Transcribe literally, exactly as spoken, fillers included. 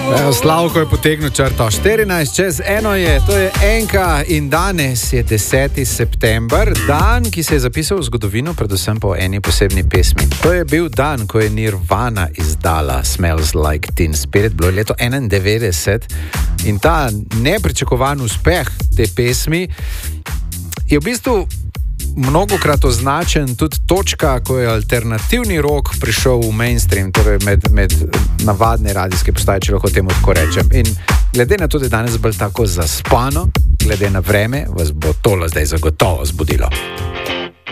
Slavko je potegnil črto. štirinajst čez eno je, to je enka in danes je deseti september, dan, ki se je zapisal v zgodovino, predvsem po eni posebni pesmi. To je bil dan, ko je Nirvana izdala Smells Like Teen Spirit, bilo je leto enaindevetdeset in ta nepričakovan uspeh te pesmi je v bistvu mnogokrat označen tudi točka, ko je alternativni rock prišel v mainstream, torej med, med navadne radijske postaje, če lahko temu tako rečem. In glede na to, da je danes bolj tako zaspano, glede na vreme, vas bo tole zdaj zagotovo zbudilo.